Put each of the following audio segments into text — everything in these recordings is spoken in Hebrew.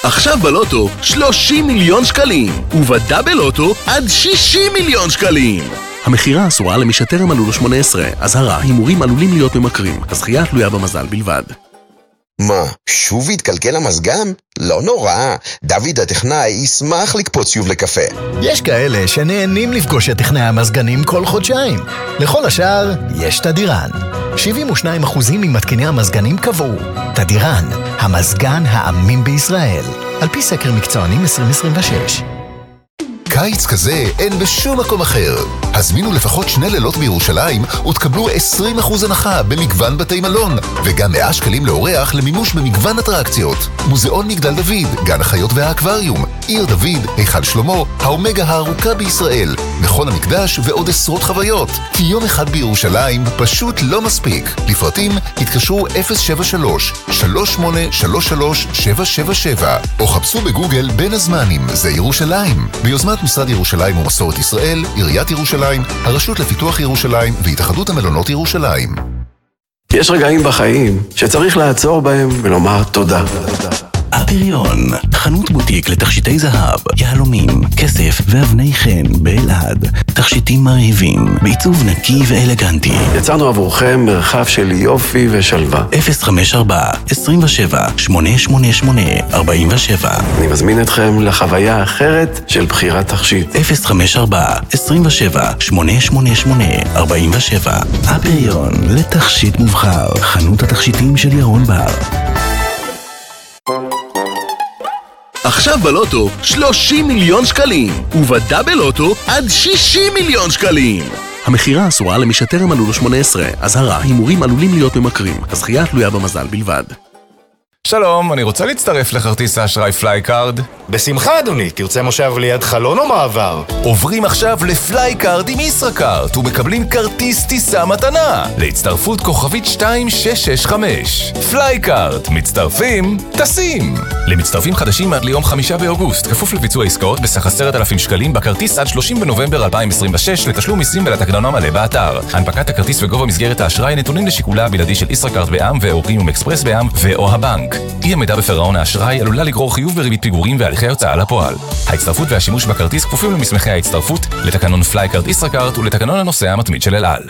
עכשיו בלוטו 30 מיליון שקלים, ובדאבל לוטו עד 60 מיליון שקלים. המחירה אסורה למי שטרם מלאו לו 18. אזהרה, הימורים עלולים להיות ממכרים. הזכייה תלויה במזל בלבד. מה, שוב התקלקל המזגן? לא נורא, דוד הטכנאי ישמח לקפוץ שוב לקפה. יש כאלה שנהנים לפגוש את טכנאי המזגנים כל חודשיים. לכל השאר, יש תדירן. 72% ממתקיני המזגנים קבעו. תדירן, המזגן האמין בישראל. על פי סקר מקצוענים 2026. קיץ כזה אין בשום מקום אחר. הזמינו לפחות 2 לילות בירושלים ותקבלו 20% הנחה במגוון בתי מלון, וגם 100 שקלים לאורח למימוש במגוון אטרקציות. מוזיאון מגדל דוד, גן החיות והאקווריום, עיר דוד, היכל שלמה, האומגה הארוכה בישראל, מכון המקדש ועוד עשרות חוויות. כי יום אחד בירושלים פשוט לא מספיק. לפרטים התקשרו 073-3833-777 או חפשו בגוגל בין הזמנים, זה ירושלים. ביוזמת משרד ירושלים ומסורת ישראל, עיריית ירושלים, הרשות לפיתוח ירושלים והתאחדות המלונות ירושלים. יש רגעים בחיים שצריך לעצור בהם ולומר תודה. הפריון, חנות בוטיק לתכשיטי זהב, יהלומים, כסף ואבני חן באלעד. תכשיטים מרהיבים, בעיצוב נקי ואלגנטי. יצרנו עבורכם מרחב של יופי ושלווה. 054-27-888-47. אני מזמין אתכם לחוויה אחרת של בחירת תכשיט. 054-27-888-47. הפריון, לתכשיט מובחר, חנות התכשיטים של ירון בר. עכשיו בלוטו 30 מיליון שקלים, ובדאבל לוטו עד 60 מיליון שקלים. המחירה אסורה למי שטרם מלאו לו 18. אזהרה, הימורים עלולים להיות ממכרים. הזכייה תלויה במזל בלבד. שלום, אני רוצה להצטרף לכרטיס האשראי פלייקארד. בשמחה אדוני, תרצה מושב ליד חלון או מעבר? עוברים עכשיו לפלייקארד עם ישראכרט ומקבלים כרטיס טיסה מתנה להצטרפות כוכבית 2665. פלייקארד, מצטרפים, טסים. למצטרפים חדשים עד ליום 5 באוגוסט, כפוף לביצוע עסקאות בסך 10,000 שקלים בכרטיס עד 30 בנובמבר 2026 לתשלום מיסים ולתקנון המלא באתר. הנפקת הכרטיס וגובה מסגרת האשראי נתונים לשיקולה הבלעדי של ישראכרט בע"מ ואוריום אקספרס בע"מ ואו הבנק. אי עמידה בפירעון האשראי עלולה לגרור חיוב בריבית פיגורים והליכי הוצאה לפועל. ההצטרפות והשימוש בכרטיס כפופים למסמכי ההצטרפות, לתקנון פלייקארד ישראכרט ולתקנון הנוסע המתמיד של אל על.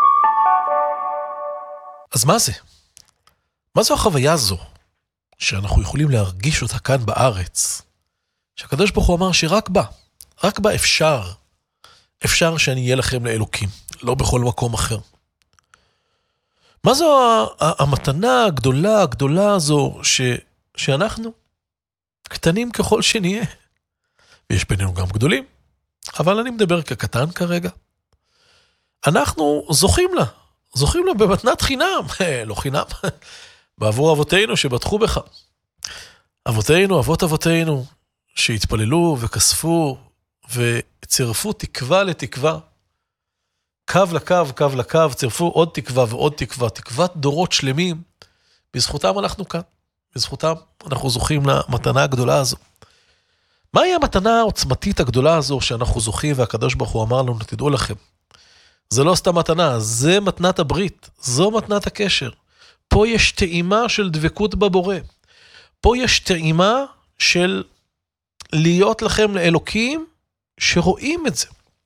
אז מה זה? מה זו החוויה הזו שאנחנו יכולים להרגיש אותה כאן בארץ? שהקדוש ברוך הוא אמר שרק בה אפשר שאני אהיה לכם לאלוקים, לא בכל מקום אחר. מה זו המתנה הגדולה הזו שאנחנו קטנים ככל שנהיה? ויש בינינו גם גדולים, אבל אני מדבר כקטן כרגע. אנחנו זוכים לה במתנת חינם, לא חינם, בעבור אבותינו שבטחו בך. אבות אבותינו, שהתפללו וכספו וצירפו תקווה לתקווה, קו לקו, צירפו עוד תקווה ועוד תקווה, תקוות דורות שלמים. בזכותם אנחנו כאן, בזכותם אנחנו זוכים למתנה הגדולה הזו. מהי המתנה העוצמתית הגדולה הזו שאנחנו זוכים, והקדוש ברוך הוא אמר לנו, תדעו לכם, זה לא סתם מתנה, זה מתנת הברית, זו מתנת הקשר. פה יש טעימה של דבקות בבורא, פה יש טעימה של להיות לכם לאלוקים שרואים את זה.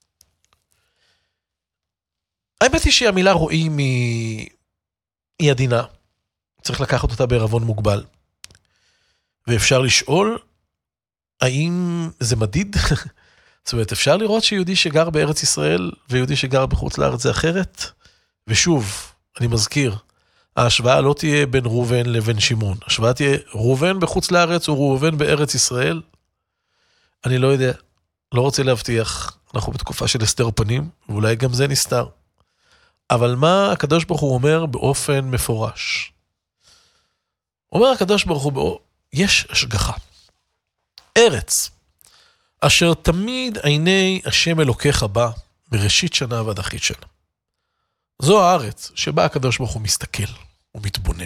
האמת היא שהמילה רואים היא עדינה, צריך לקחת אותה בערבון מוגבל, ואפשר לשאול האם זה מדיד? זאת אומרת, אפשר לראות שיהודי שגר בארץ ישראל ויהודי שגר בחוץ לארץ זה אחרת? ושוב, אני מזכיר, ההשוואה לא תהיה בין ראובן לבין שמעון, ההשוואה תהיה ראובן בחוץ לארץ וראובן בארץ ישראל. אני לא יודע, לא רוצה להבטיח, אנחנו בתקופה של הסתר פנים, ואולי גם זה נסתר. אבל מה הקדוש ברוך הוא אומר באופן מפורש? אומר הקדוש ברוך הוא, יש השגחה. ארץ, אשר תמיד עיני השם אלוקיך בה, בראשית שנה ועד אחרית שנה. זו הארץ שבה הקדוש ברוך הוא מסתכל ומתבונן.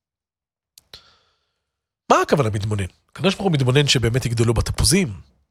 מה הכוונה מתבונן? הקדוש ברוך הוא מתבונן שבאמת יגדלו בתפוזים,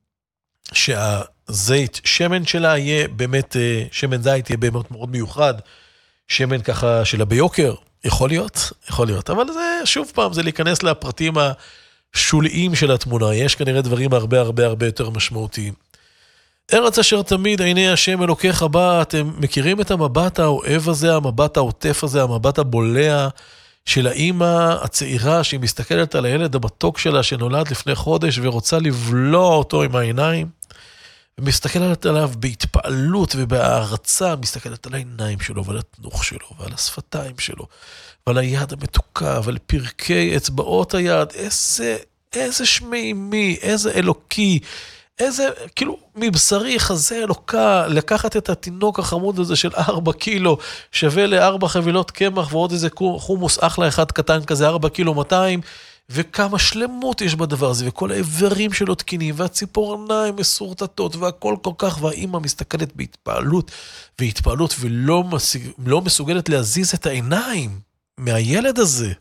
שהזית, שמן שלה יהיה באמת, שמן זית יהיה באמת מאוד מיוחד, שמן ככה שלה ביוקר, יכול להיות, אבל זה שוב פעם, זה להיכנס לפרטים שוליים של התמונה, יש כנראה דברים הרבה הרבה הרבה יותר משמעותיים. ארץ אשר תמיד עיני השם אלוקיך בא, אתם מכירים את המבט האוהב הזה, המבט העוטף הזה, המבט הבולע של האמא הצעירה שהיא מסתכלת על הילד המתוק שלה שנולד לפני חודש ורוצה לבלוע אותו עם העיניים, ומסתכלת עליו בהתפעלות ובהערצה, מסתכלת על העיניים שלו ועל התנוך שלו ועל השפתיים שלו ועל היד המתוקה ועל פרקי אצבעות היד, איזה שמימי, איזה אלוקי, איזה, כאילו, מבשרי חזה אלוקה, לקחת את התינוק החמוד הזה של 4 קילו, שווה ל4 חבילות קמח, ועוד איזה חומוס אחלה אחד קטן כזה, 4 קילו 200, וכמה שלמות יש בדבר הזה, וכל האיברים שלו תקינים, והציפורניים מסורטטות, והכל כל כך, והאימא מסתכלת בהתפעלות, ולא מסוגלת להזיז את העיניים מהילד הזה.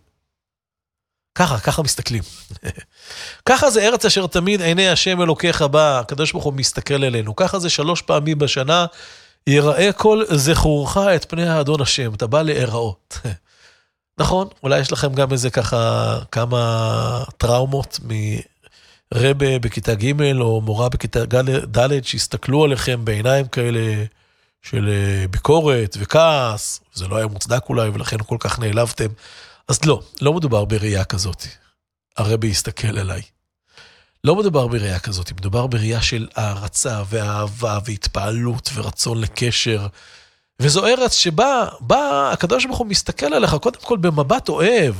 ככה מסתכלים. ככה זה ארץ אשר תמיד עיני השם אלוקיך בא, הקדוש ברוך הוא מסתכל אלינו. ככה זה 3 פעמים בשנה, יראה כל זכורך את פני האדון השם, אתה בא להיראות. נכון, אולי יש לכם גם איזה ככה כמה טראומות מרבה בכיתה ג' או מורה בכיתה ד' שהסתכלו עליכם בעיניים כאלה של ביקורת וכעס, זה לא היה מוצדק אולי ולכן כל כך נעלבתם. אז לא מדובר בראייה כזאת. הרבי יסתכל עליי. לא מדובר בראייה כזאת, מדובר בראייה של הערצה ואהבה והתפעלות ורצון לקשר. וזו ארץ שבה הקדוש ברוך הוא מסתכל עליך קודם כל במבט אוהב.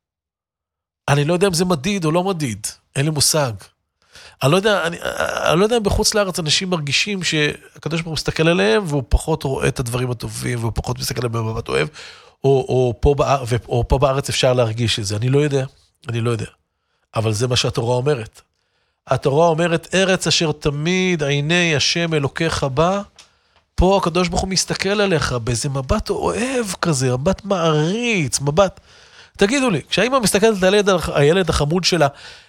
אני לא יודע אם זה מדיד או לא מדיד, אין לי מושג. אני לא יודע אם בחוץ לארץ אנשים מרגישים שהקדוש ברוך הוא מסתכל עליהם והוא פחות רואה את הדברים הטובים והוא פחות מסתכל עליהם במבט אוהב. או פה בארץ אפשר להרגיש את זה, אני לא יודע. אבל זה מה שהתורה אומרת. התורה אומרת, ארץ אשר תמיד עיני השם אלוקיך בא, פה הקדוש ברוך הוא מסתכל עליך, באיזה מבט אוהב כזה, מבט מעריץ, מבט... תגידו לי, כשהאמא מסתכלת על הילד החמוד שלה,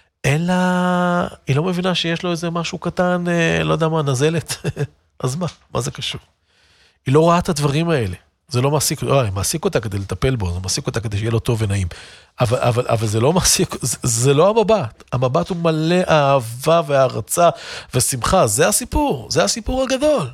היא לא מבינה שיש לו איזה משהו קטן, לא יודע מה, נזלת. אז מה זה קשור? היא לא רואה את הדברים האלה. זה לא מעסיק, מעסיק אותה כדי לטפל בו, זה מעסיק אותה כדי שיהיה לו טוב ונעים. אבל זה לא מעסיק, זה לא המבט. המבט הוא מלא אהבה והערצה ושמחה. זה הסיפור הגדול.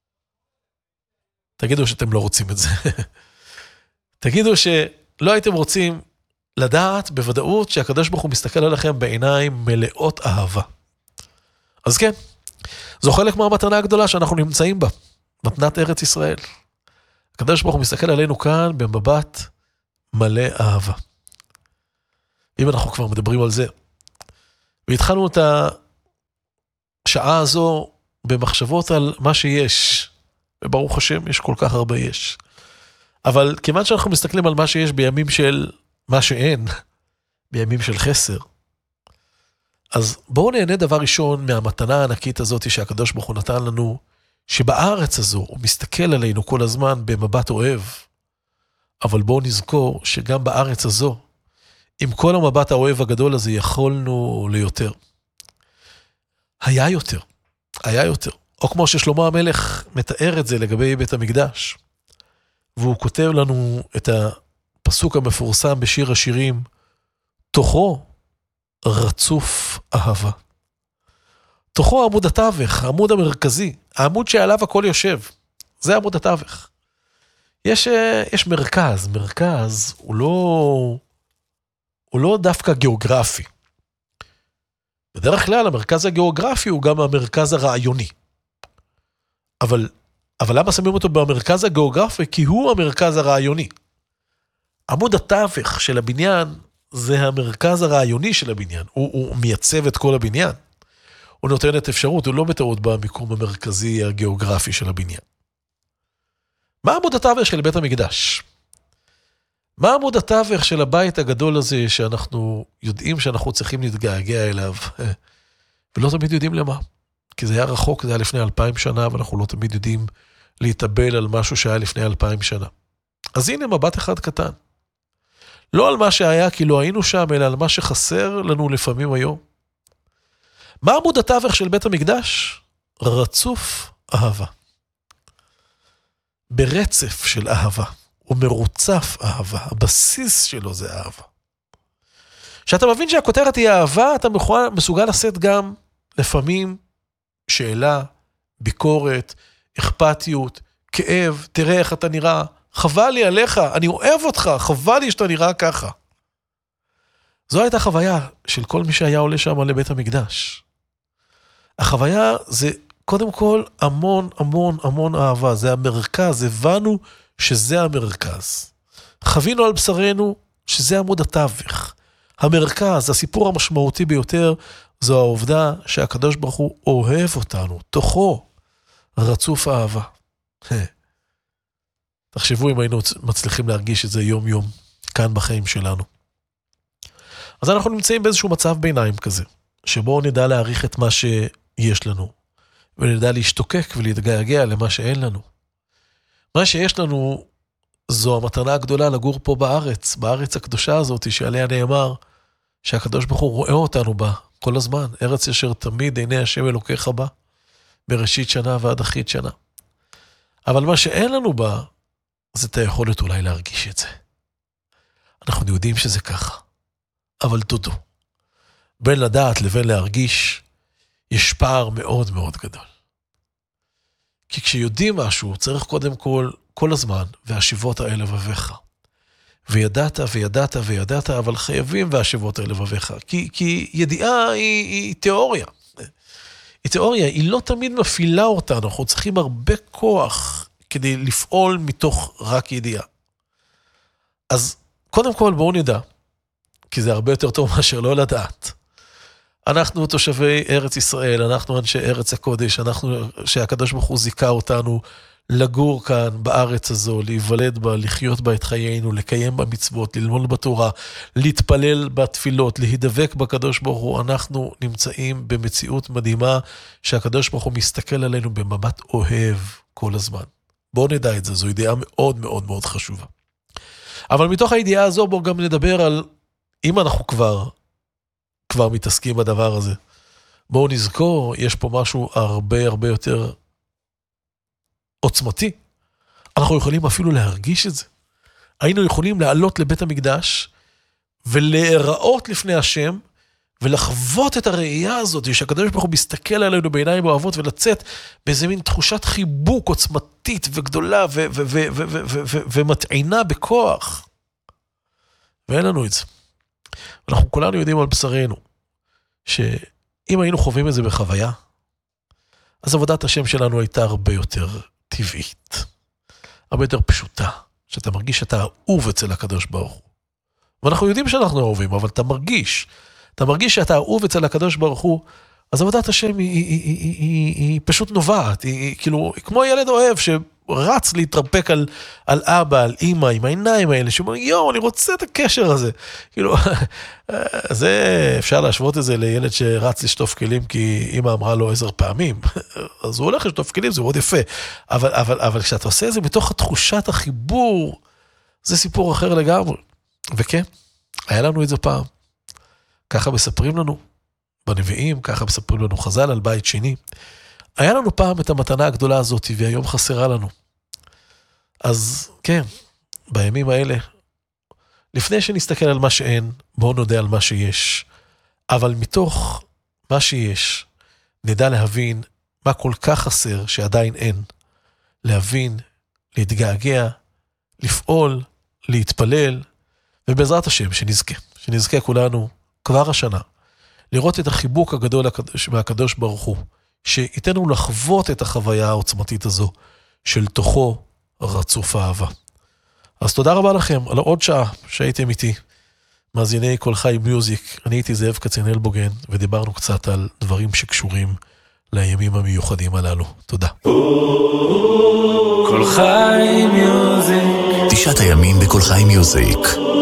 תגידו שאתם לא רוצים את זה. תגידו שלא הייתם רוצים לדעת בוודאות שהקדוש ברוך הוא מסתכל עליכם בעיניים מלאות אהבה. אז כן, זו חלק מהמתנה הגדולה שאנחנו נמצאים בה. מתנת ארץ ישראל. הקדוש ברוך הוא מסתכל עלינו כאן במבט מלא אהבה. אם אנחנו כבר מדברים על זה. והתחלנו את השעה הזו במחשבות על מה שיש. וברוך השם, יש כל כך הרבה יש. אבל כיוון שאנחנו מסתכלים על מה שיש בימים של מה שאין, בימים של חסר, אז בואו נהנה דבר ראשון מהמתנה הענקית הזאת שהקדוש ברוך הוא נתן לנו, שבארץ הזו הוא מסתכל עלינו כל הזמן במבט אוהב, אבל בואו נזכור שגם בארץ הזו, עם כל המבט האוהב הגדול הזה, יכולנו ליותר. היה יותר. או כמו ששלמה המלך מתאר את זה לגבי בית המקדש, והוא כותב לנו את הפסוק המפורסם בשיר השירים, תוכו רצוף אהבה. תוכו עמוד התווך, העמוד המרכזי, העמוד שעליו הכל יושב. זה עמוד התווך. יש מרכז הוא לא דווקא גיאוגרפי. בדרך כלל המרכז הגיאוגרפי הוא גם המרכז הרעיוני. אבל למה שמים אותו במרכז הגיאוגרפי? כי הוא המרכז הרעיוני. עמוד התווך של הבניין זה המרכז הרעיוני של הבניין. הוא מייצב את כל הבניין. הוא נותן את אפשרות, הוא לא בטעות במיקום המרכזי הגיאוגרפי של הבניין. מה עמוד התווך של בית המקדש? מה עמוד התווך של הבית הגדול הזה שאנחנו יודעים שאנחנו צריכים להתגעגע אליו, ולא תמיד יודעים למה? כי זה היה רחוק, זה היה לפני 2000 שנה, ואנחנו לא תמיד יודעים להתאבל על משהו שהיה לפני 2000 שנה. אז הנה מבט אחד קטן. לא על מה שהיה כי לא היינו שם, אלא על מה שחסר לנו לפעמים היום. מה עמוד התווך של בית המקדש? רצוף אהבה. ברצף של אהבה. הוא מרוצף אהבה. הבסיס שלו זה אהבה. כשאתה מבין שהכותרת היא אהבה, אתה מסוגל לשאת גם לפעמים שאלה, ביקורת, אכפתיות, כאב, תראה איך אתה נראה, חבל לי עליך, אני אוהב אותך, חבל לי שאתה נראה ככה. זו הייתה חוויה של כל מי שהיה עולה שם לבית המקדש. החוויה זה קודם כל המון המון המון אהבה, זה המרכז, הבנו שזה המרכז. חווינו על בשרנו שזה עמוד התווך. המרכז, הסיפור המשמעותי ביותר, זו העובדה שהקדוש ברוך הוא אוהב אותנו, תוכו רצוף אהבה. תחשבו אם היינו מצליחים להרגיש את זה יום יום, כאן בחיים שלנו. אז אנחנו נמצאים באיזשהו מצב ביניים כזה, שבו נדע להעריך את מה שיש לנו, ונדע להשתוקק ולהתגעגע למה שאין לנו. מה שיש לנו זו המתנה הגדולה לגור פה בארץ, בארץ הקדושה הזאת שעליה נאמר שהקדוש ברוך הוא רואה אותנו בה כל הזמן, ארץ אשר תמיד עיני השם אלוקיך בה, בראשית שנה ועד אחרית שנה. אבל מה שאין לנו בה, זה את היכולת אולי להרגיש את זה. אנחנו יודעים שזה ככה, אבל תודו. בין לדעת לבין להרגיש, יש פער מאוד מאוד גדול. כי כשיודעים משהו, צריך קודם כל הזמן, והשיבות האלה לבביך. וידעת וידעת וידעת, אבל חייבים והשיבות האלה לבביך. כי ידיעה היא תיאוריה. היא תיאוריה, היא לא תמיד מפעילה אותנו, אנחנו צריכים הרבה כוח כדי לפעול מתוך רק ידיעה. אז קודם כל בואו נדע, כי זה הרבה יותר טוב מאשר לא לדעת. אנחנו תושבי ארץ ישראל, אנחנו אנשי ארץ הקודש, שהקדוש ברוך הוא זיכה אותנו לגור כאן בארץ הזו, להיוולד בה, לחיות בה את חיינו, לקיים במצוות, ללמוד בתורה, להתפלל בתפילות, להידבק בקדוש ברוך הוא. אנחנו נמצאים במציאות מדהימה שהקדוש ברוך הוא מסתכל עלינו במבט אוהב כל הזמן. בואו נדע את זה, זו ידיעה מאוד מאוד מאוד חשובה. אבל מתוך הידיעה הזו בואו גם נדבר על, אם אנחנו כבר מתעסקים בדבר הזה, בואו נזכור, יש פה משהו הרבה הרבה יותר עוצמתי. אנחנו יכולים אפילו להרגיש את זה. היינו יכולים לעלות לבית המקדש, ולהיראות לפני השם, ולחוות את הראייה הזאת, שהקדוש ברוך הוא מסתכל עלינו בעיניים אוהבות, ולצאת באיזה מין תחושת חיבוק עוצמתית וגדולה, ומטעינה בכוח. ואין לנו את זה. אנחנו כולנו יודעים על בשרנו, שאם היינו חווים את זה בחוויה, אז עבודת השם שלנו הייתה הרבה יותר טבעית, הרבה יותר פשוטה, שאתה מרגיש שאתה אהוב אצל הקדוש ברוך הוא. ואנחנו יודעים שאנחנו אהובים, אבל אתה מרגיש שאתה אהוב אצל הקדוש ברוך הוא, אז עבודת השם היא פשוט נובעת, היא כאילו, כמו ילד אוהב שרץ להתרפק על אבא, על אמא, עם העיניים האלה, שאומר, יו, אני רוצה את הקשר הזה. כאילו, זה אפשר להשוות את זה לילד שרץ לשטוף כלים, כי אמא אמרה לו 10 פעמים, אז הוא הולך לשטוף כלים, זה מאוד יפה. אבל כשאתה עושה את זה בתוך תחושת החיבור, זה סיפור אחר לגמרי. וכן, היה לנו את זה פעם. ככה מספרים לנו בנביאים, ככה מספרים לנו חז"ל על בית שני. היה לנו פעם את המתנה הגדולה הזאת, והיום חסרה לנו. אז כן, בימים האלה, לפני שנסתכל על מה שאין, בואו נודה על מה שיש. אבל מתוך מה שיש, נדע להבין מה כל כך חסר שעדיין אין. להבין, להתגעגע, לפעול, להתפלל, ובעזרת השם שנזכה כולנו כבר השנה, לראות את החיבוק הגדול מהקדוש ברוך הוא, שייתנו לחוות את החוויה העוצמתית הזו, של תוכו רצוף אהבה. אז תודה רבה לכם על עוד שעה שהייתם איתי, מאזיני כל חי מיוזיק. אני הייתי זאב קצנל בוגן, ודיברנו קצת על דברים שקשורים לימים המיוחדים הללו. תודה. כל חי מיוזיק. 9 הימים בכל חי מיוזיק.